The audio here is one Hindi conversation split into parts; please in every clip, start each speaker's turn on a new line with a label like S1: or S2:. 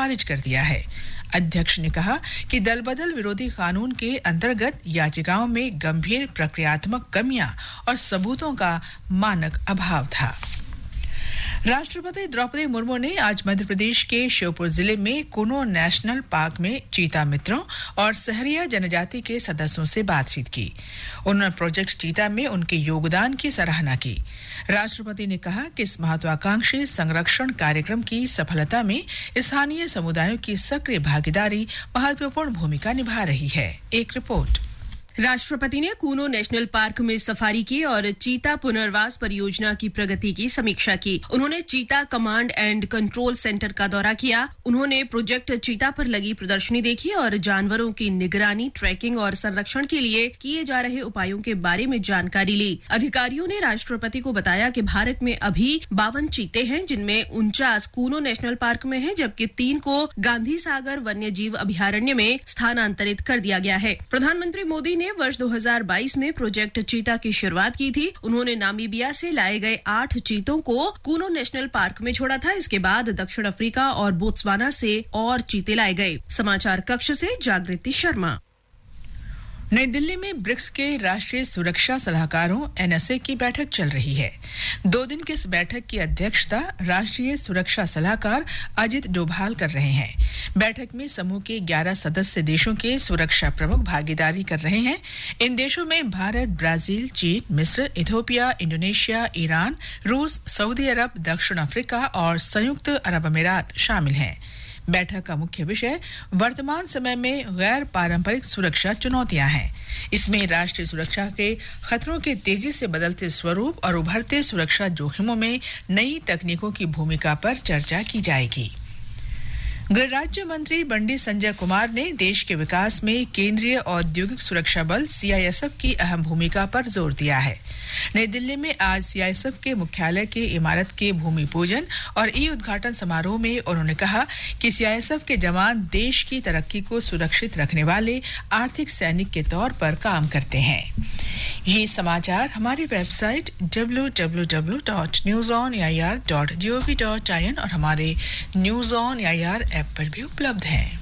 S1: खारिज कर दिया है। अध्यक्ष ने कहा कि दलबदल विरोधी कानून के अंतर्गत याचिकाओं में गंभीर प्रक्रियात्मक कमियां और सबूतों का मानक अभाव था। राष्ट्रपति द्रौपदी मुर्मू ने आज मध्य प्रदेश के श्योपुर जिले में कुनो नेशनल पार्क में चीता मित्रों और सहरिया जनजाति के सदस्यों से बातचीत की। उन्होंने प्रोजेक्ट चीता में उनके योगदान की सराहना की। राष्ट्रपति ने कहा कि इस महत्वाकांक्षी संरक्षण कार्यक्रम की सफलता में स्थानीय समुदायों की सक्रिय भागीदारी महत्वपूर्ण भूमिका निभा रही है। एक रिपोर्ट।
S2: राष्ट्रपति ने कूनो नेशनल पार्क में सफारी की और चीता पुनर्वास परियोजना की प्रगति की समीक्षा की। उन्होंने चीता कमांड एंड कंट्रोल सेंटर का दौरा किया। उन्होंने प्रोजेक्ट चीता पर लगी प्रदर्शनी देखी और जानवरों की निगरानी, ट्रैकिंग और संरक्षण के लिए किए जा रहे उपायों के बारे में जानकारी ली। अधिकारियों ने राष्ट्रपति को बताया कि भारत में अभी 52 चीते हैं, जिनमें 49 कूनो नेशनल पार्क में हैं, जबकि 3 को गांधी सागर वन्य जीव अभयारण्य में स्थानांतरित कर दिया गया है। प्रधानमंत्री मोदी ने वर्ष 2022 में प्रोजेक्ट चीता की शुरुआत की थी। उन्होंने नामीबिया से लाए गए 8 चीतों को कूनो नेशनल पार्क में छोड़ा था। इसके बाद दक्षिण अफ्रीका और बोत्सवाना से और चीते लाए गए। समाचार कक्ष से जागृति शर्मा।
S1: नई दिल्ली में ब्रिक्स के राष्ट्रीय सुरक्षा सलाहकारों एनएसए की बैठक चल रही है। 2 दिन की इस बैठक की अध्यक्षता राष्ट्रीय सुरक्षा सलाहकार अजित डोभाल कर रहे हैं। बैठक में समूह के 11 सदस्य देशों के सुरक्षा प्रमुख भागीदारी कर रहे हैं। इन देशों में भारत, ब्राजील, चीन, मिस्र, इथियोपिया, इंडोनेशिया, ईरान, रूस, सऊदी अरब, दक्षिण अफ्रीका और संयुक्त अरब अमीरात शामिल हैं। बैठक का मुख्य विषय वर्तमान समय में गैर पारंपरिक सुरक्षा चुनौतियां हैं। इसमें राष्ट्रीय सुरक्षा के खतरों के तेजी से बदलते स्वरूप और उभरते सुरक्षा जोखिमों में नई तकनीकों की भूमिका पर चर्चा की जाएगी। गृह राज्य मंत्री बंडी संजय कुमार ने देश के विकास में केंद्रीय औद्योगिक सुरक्षा बल सीआईएसएफ की अहम भूमिका पर जोर दिया है। नई दिल्ली में आज सीआईएसएफ के मुख्यालय के इमारत के भूमि पूजन और उद्घाटन समारोह में उन्होंने कहा कि सीआईएसएफ के जवान देश की तरक्की को सुरक्षित रखने वाले आर्थिक सैनिक के तौर पर काम करते हैं। ये समाचार हमारी वेबसाइट www.newsonair.gov.in और हमारे न्यूज ऑन एआईआर ऐप पर भी उपलब्ध हैं।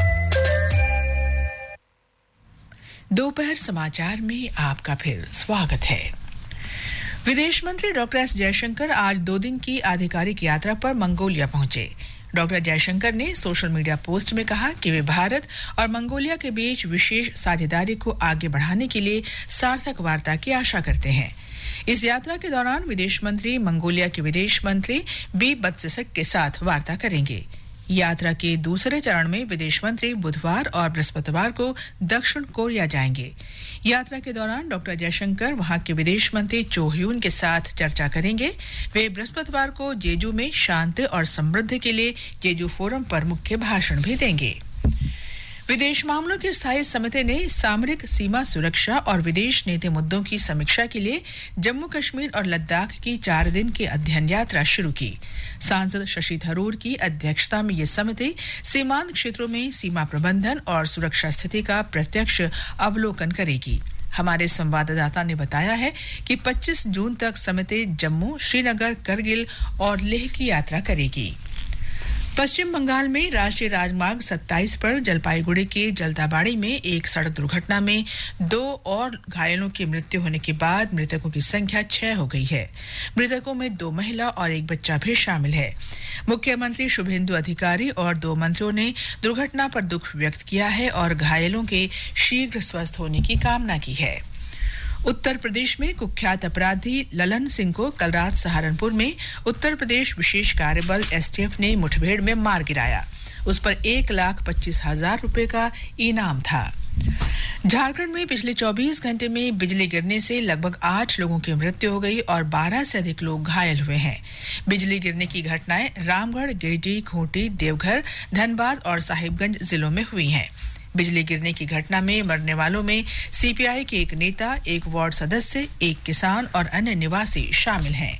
S1: दोपहर समाचार में आपका फिर स्वागत है। विदेश मंत्री डॉक्टर एस जयशंकर आज 2 दिन की आधिकारिक यात्रा पर मंगोलिया पहुंचे। डॉक्टर जयशंकर ने सोशल मीडिया पोस्ट में कहा कि वे भारत और मंगोलिया के बीच विशेष साझेदारी को आगे बढ़ाने के लिए सार्थक वार्ता की आशा करते हैं। इस यात्रा के दौरान विदेश मंत्री मंगोलिया के विदेश मंत्री बी बत्सिसक के साथ वार्ता करेंगे। यात्रा के दूसरे चरण में विदेश मंत्री बुधवार और बृहस्पतिवार को दक्षिण कोरिया जाएंगे। यात्रा के दौरान डॉक्टर जयशंकर वहां के विदेश मंत्री चो ह्यून के साथ चर्चा करेंगे। वे बृहस्पतिवार को जेजू में शांति और समृद्धि के लिए जेजू फोरम पर मुख्य भाषण भी देंगे। विदेश मामलों की स्थायी समिति ने सामरिक सीमा सुरक्षा और विदेश नीति मुद्दों की समीक्षा के लिए जम्मू कश्मीर और लद्दाख की 4 दिन की अध्ययन यात्रा शुरू की। सांसद शशि थरूर की अध्यक्षता में ये समिति सीमांत क्षेत्रों में सीमा प्रबंधन और सुरक्षा स्थिति का प्रत्यक्ष अवलोकन करेगी। हमारे संवाददाता ने बताया है कि 25 जून तक समिति जम्मू, श्रीनगर, करगिल और लेह की यात्रा करेगी। पश्चिम बंगाल में राष्ट्रीय राजमार्ग 27 पर जलपाईगुड़ी के जलदाबाड़ी में एक सड़क दुर्घटना में 2 और घायलों की मृत्यु होने के बाद मृतकों की संख्या 6 हो गई है। मृतकों में 2 महिला और 1 बच्चा भी शामिल है। मुख्यमंत्री शुभेंदु अधिकारी और 2 मंत्रियों ने दुर्घटना पर दुख व्यक्त किया है और घायलों के शीघ्र स्वस्थ होने की कामना की है। उत्तर प्रदेश में कुख्यात अपराधी ललन सिंह को कल रात सहारनपुर में उत्तर प्रदेश विशेष कार्यबल एसटीएफ ने मुठभेड़ में मार गिराया। उस पर 1,25,000 रुपए का इनाम था। झारखंड में पिछले 24 घंटे में बिजली गिरने से लगभग 8 लोगों की मृत्यु हो गई और 12 से अधिक लोग घायल हुए हैं। बिजली गिरने की घटनाएं रामगढ़, गिरिडीह, खूंटी, देवघर, धनबाद और साहिबगंज जिलों में हुई हैं। बिजली गिरने की घटना में मरने वालों में सीपीआई के एक नेता, एक वार्ड सदस्य, एक किसान और अन्य निवासी शामिल हैं।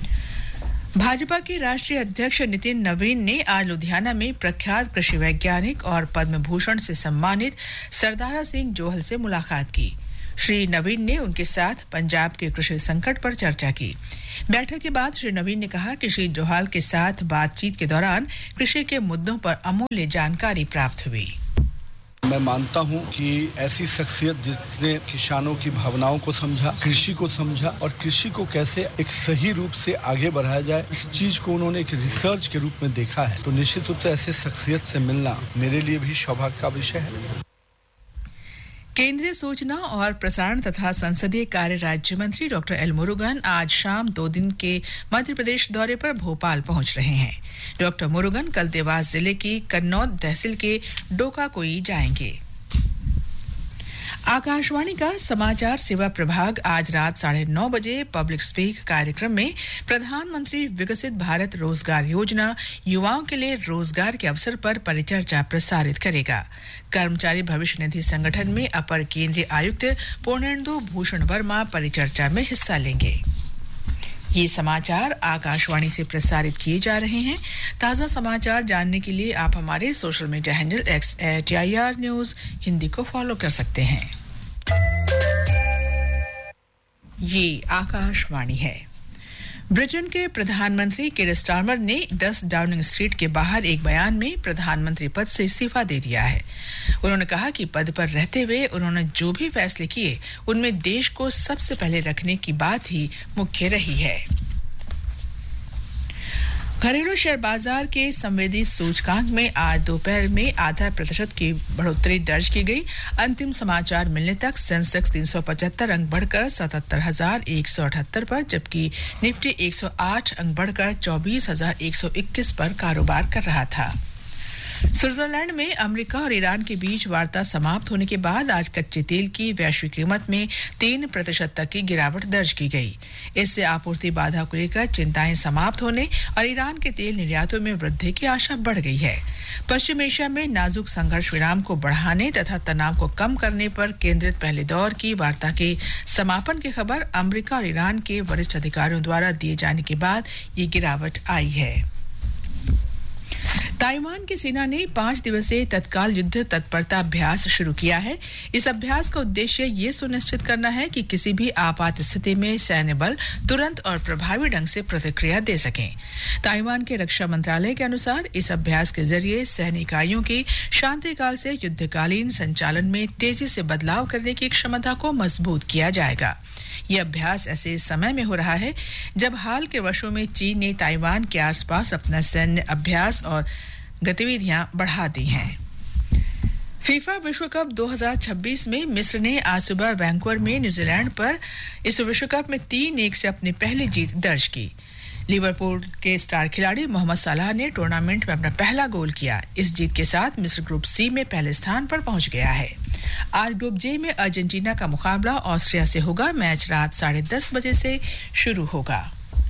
S1: भाजपा के राष्ट्रीय अध्यक्ष नितिन नवीन ने आज लुधियाना में प्रख्यात कृषि वैज्ञानिक और पद्म भूषण से सम्मानित सरदारा सिंह जोहल से मुलाकात की। श्री नवीन ने उनके साथ पंजाब के कृषि संकट पर चर्चा की। बैठक के बाद श्री नवीन ने कहा कि श्री डोभाल के साथ बातचीत के दौरान कृषि के मुद्दों पर अमूल्य जानकारी प्राप्त हुई।
S3: मैं मानता हूं कि ऐसी शख्सियत जिसने किसानों की भावनाओं को समझा, कृषि को समझा और कृषि को कैसे एक सही रूप से आगे बढ़ाया जाए, इस चीज को उन्होंने एक रिसर्च के रूप में देखा है। तो निश्चित रूप से ऐसे शख्सियत से मिलना मेरे लिए भी सौभाग्य का विषय है।
S1: केंद्रीय सूचना और प्रसारण तथा संसदीय कार्य राज्य मंत्री डॉक्टर एल मुरुगन आज शाम 2 दिन के मध्य प्रदेश दौरे पर भोपाल पहुंच रहे हैं। डॉक्टर मुरुगन कल देवास जिले की कन्नौद तहसील के डोकाकोई जाएंगे। आकाशवाणी का समाचार सेवा प्रभाग आज रात 9:30 बजे पब्लिक स्पीक कार्यक्रम में प्रधानमंत्री विकसित भारत रोजगार योजना युवाओं के लिए रोजगार के अवसर पर परिचर्चा प्रसारित करेगा। कर्मचारी भविष्य निधि संगठन में अपर केंद्रीय आयुक्त पूर्णेंदु भूषण वर्मा परिचर्चा में हिस्सा लेंगे। ये समाचार आकाशवाणी से प्रसारित किए जा रहे हैं। ताजा समाचार जानने के लिए आप हमारे social media handle @IR News Hindi को फॉलो कर सकते हैं। ये आकाशवाणी है। ब्रिटेन के प्रधानमंत्री कीर स्टारमर ने 10 डाउनिंग स्ट्रीट के बाहर एक बयान में प्रधानमंत्री पद से इस्तीफा दे दिया है। उन्होंने कहा कि पद पर रहते हुए उन्होंने जो भी फैसले किए उनमें देश को सबसे पहले रखने की बात ही मुख्य रही है। घरेलू शेयर बाजार के संवेदी सूचकांक में आज दोपहर में 0.5% की बढ़ोतरी दर्ज की गई। अंतिम समाचार मिलने तक सेंसेक्स 375 अंक बढ़कर 77,178 पर, जबकि निफ्टी 108 अंक बढ़कर 24,121 पर कारोबार कर रहा था। स्विट्जरलैंड में अमेरिका और ईरान के बीच वार्ता समाप्त होने के बाद आज कच्चे तेल की वैश्विक कीमत में 3% तक की गिरावट दर्ज की गई। इससे आपूर्ति बाधा को लेकर चिंताएं समाप्त होने और ईरान के तेल निर्यातों में वृद्धि की आशा बढ़ गई है। पश्चिम एशिया में नाजुक संघर्ष विराम को बढ़ाने तथा तनाव को कम करने पर केंद्रित पहले दौर की वार्ता के समापन की खबर अमेरिका और ईरान के वरिष्ठ अधिकारियों द्वारा दिए जाने के बाद ये गिरावट आई है। ताइवान की सेना ने 5 दिवसीय तत्काल युद्ध तत्परता अभ्यास शुरू किया है। इस अभ्यास का उद्देश्य ये सुनिश्चित करना है कि किसी भी आपात स्थिति में सैन्य बल तुरंत और प्रभावी ढंग से प्रतिक्रिया दे सकें। ताइवान के रक्षा मंत्रालय के अनुसार इस अभ्यास के जरिए सैन्य इकाइयों की शांतिकाल से युद्धकालीन संचालन में तेजी से बदलाव करने की क्षमता को मजबूत किया जाएगा। यह अभ्यास ऐसे समय में हो रहा है जब हाल के वर्षों में चीन ने ताइवान के आसपास अपना सैन्य अभ्यास और गतिविधियां बढ़ा दी हैं। फीफा विश्व कप 2026 में मिस्र ने आज सुबह वैंकूवर में न्यूजीलैंड पर इस विश्व कप में 3-1 से अपनी पहली जीत दर्ज की। लिवरपूल के स्टार खिलाड़ी मोहम्मद सलाह ने टूर्नामेंट में अपना पहला गोल किया। इस जीत के साथ मिस्र ग्रुप सी में पहले स्थान पर पहुंच गया है। आज ग्रुप जे में अर्जेंटीना का मुकाबला ऑस्ट्रिया से होगा। मैच रात 10:30 बजे से शुरू होगा।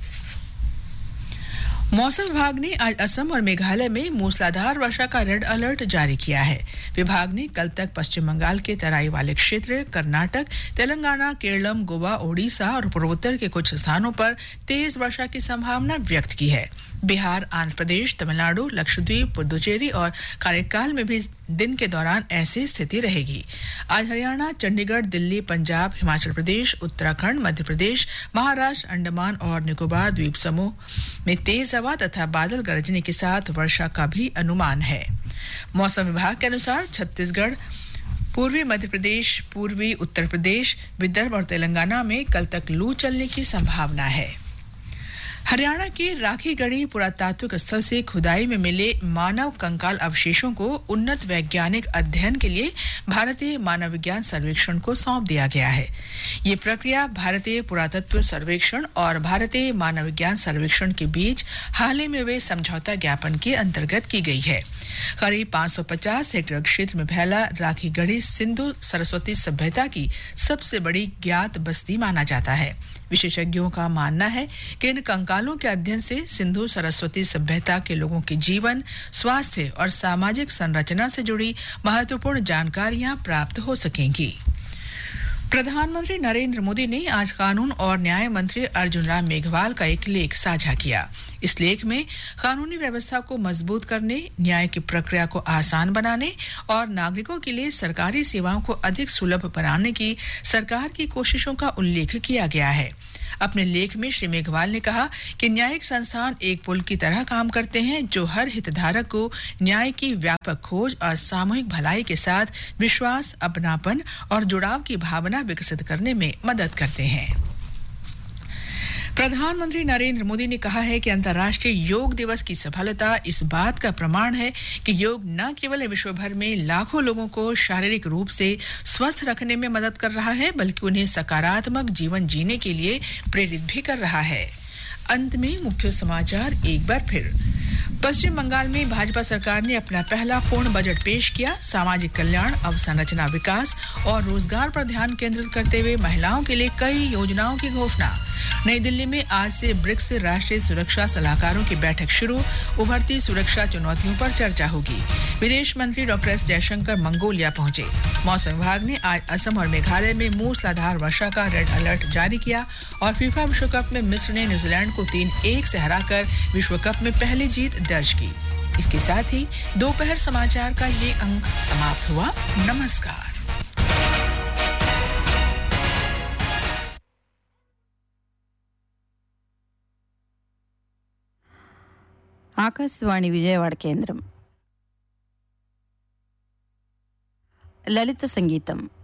S1: मौसम विभाग ने आज असम और मेघालय में मूसलाधार वर्षा का रेड अलर्ट जारी किया है। विभाग ने कल तक पश्चिम बंगाल के तराई वाले क्षेत्र, कर्नाटक, तेलंगाना, केरलम, गोवा, ओडिशा और पूर्वोत्तर के कुछ स्थानों पर तेज वर्षा की संभावना व्यक्त की है। बिहार, आंध्र प्रदेश, तमिलनाडु, लक्षद्वीप, पुडुचेरी और कारेकाल में भी दिन के दौरान ऐसी स्थिति रहेगी। आज हरियाणा, चंडीगढ़, दिल्ली, पंजाब, हिमाचल प्रदेश, उत्तराखंड, मध्य प्रदेश, महाराष्ट्र, अंडमान और निकोबार द्वीप समूह में तेज हवा तथा बादल गरजने के साथ वर्षा का भी अनुमान है। मौसम विभाग के अनुसार छत्तीसगढ़, पूर्वी मध्य प्रदेश, पूर्वी उत्तर प्रदेश, विदर्भ और तेलंगाना में कल तक लू चलने की संभावना है। हरियाणा के राखीगढ़ी पुरातात्विक स्थल से खुदाई में मिले मानव कंकाल अवशेषों को उन्नत वैज्ञानिक अध्ययन के लिए भारतीय मानव विज्ञान सर्वेक्षण को सौंप दिया गया है। ये प्रक्रिया भारतीय पुरातत्व सर्वेक्षण और भारतीय मानव विज्ञान सर्वेक्षण के बीच हाल ही में हुए समझौता ज्ञापन के अंतर्गत की गई है। करीब 550 हेक्टेयर क्षेत्र में फैला राखीगढ़ी सिंधु सरस्वती सभ्यता की सबसे बड़ी ज्ञात बस्ती माना जाता है। विशेषज्ञों का मानना है कि इन कंकालों के अध्ययन से सिंधु सरस्वती सभ्यता के लोगों के जीवन, स्वास्थ्य और सामाजिक संरचना से जुड़ी महत्वपूर्ण जानकारियां प्राप्त हो सकेंगी। प्रधानमंत्री नरेंद्र मोदी ने आज कानून और न्याय मंत्री अर्जुन राम मेघवाल का एक लेख साझा किया। इस लेख में कानूनी व्यवस्था को मजबूत करने, न्याय की प्रक्रिया को आसान बनाने और नागरिकों के लिए सरकारी सेवाओं को अधिक सुलभ बनाने की सरकार की कोशिशों का उल्लेख किया गया है। अपने लेख में श्री मेघवाल ने कहा कि न्यायिक संस्थान एक पुल की तरह काम करते हैं जो हर हितधारक को न्याय की व्यापक खोज और सामूहिक भलाई के साथ विश्वास, अपनापन और जुड़ाव की भावना विकसित करने में मदद करते हैं। प्रधानमंत्री नरेंद्र मोदी ने कहा है कि अंतर्राष्ट्रीय योग दिवस की सफलता इस बात का प्रमाण है कि योग न केवल विश्व भर में लाखों लोगों को शारीरिक रूप से स्वस्थ रखने में मदद कर रहा है, बल्कि उन्हें सकारात्मक जीवन जीने के लिए प्रेरित भी कर रहा है। अंत में मुख्य समाचार एक बार फिर। पश्चिम बंगाल में भाजपा सरकार ने अपना पहला पूर्ण बजट पेश किया। सामाजिक कल्याण, अवसंरचना विकास और रोजगार पर ध्यान केंद्रित करते हुए महिलाओं के लिए कई योजनाओं की घोषणा। नई दिल्ली में आज से ब्रिक्स राष्ट्रीय सुरक्षा सलाहकारों की बैठक शुरू। उभरती सुरक्षा चुनौतियों पर चर्चा होगी। विदेश मंत्री डॉक्टर एस जयशंकर मंगोलिया पहुंचे। मौसम विभाग ने आज असम और मेघालय में मूसलाधार वर्षा का रेड अलर्ट जारी किया और फीफा विश्व कप में मिस्र ने न्यूजीलैंड को 3-1 से हराकर विश्व कप में पहली जीत दर्ज की। इसके साथ ही दोपहर समाचार का ये अंक समाप्त हुआ। नमस्कार।
S4: ఆకాశవాణి విజయవాడ కేంద్రం. లలిత సంగీతం